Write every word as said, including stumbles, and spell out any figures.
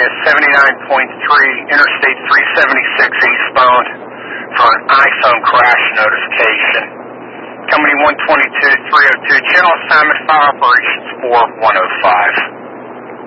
area seventy-nine point three, Interstate three seventy-six eastbound for an iPhone crash notification. Company one twenty-two three oh two, channel assignment fire operations four one oh five.